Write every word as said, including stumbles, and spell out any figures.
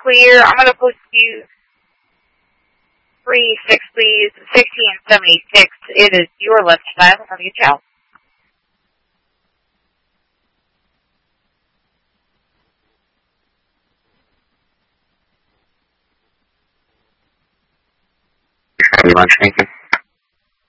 clear. I'm going to post you three six, please. sixteen seventy-six. It is your left time. Love you, ciao. Very much, thank you.